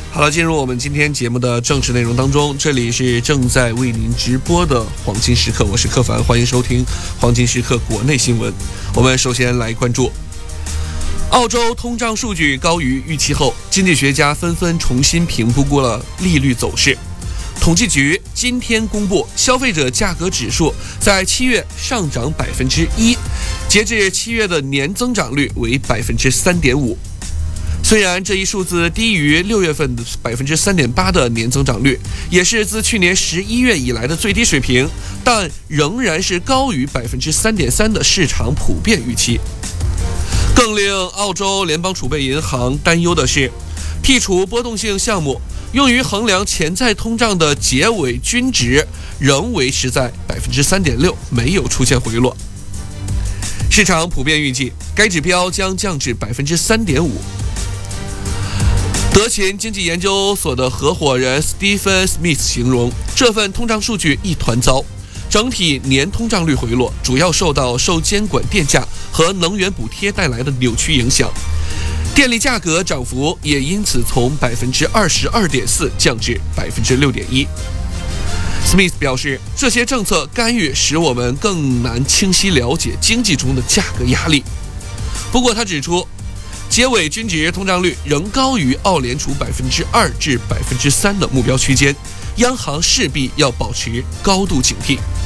好了，进入我们今天节目的正式内容当中，这里是正在为您直播的黄金时刻，我是柯凡，欢迎收听黄金时刻国内新闻。我们首先来关注澳洲通胀数据高于预期后，经济学家纷纷重新评估过了利率走势。统计局今天公布，消费者价格指数在7月上涨1%，截至7月的年增长率为3.5%。虽然这一数字低于6月份的3.8%的年增长率，也是自去年11月以来的最低水平，但仍然是高于3.3%的市场普遍预期。更令澳洲联邦储备银行担忧的是，剔除波动性项目，用于衡量潜在通胀的结尾均值仍维持在3.6%，没有出现回落。市场普遍预计该指标将降至3.5%。德勤经济研究所的合伙人 Stephen Smith 形容，这份通胀数据一团糟，整体年通胀率回落主要受监管电价和能源补贴带来的扭曲影响，电力价格涨幅也因此从22.4%降至6.1%。Smith 表示，这些政策干预使我们更难清晰了解经济中的价格压力。不过他指出，结尾均值通胀率仍高于澳联储2%至3%的目标区间，央行势必要保持高度警惕。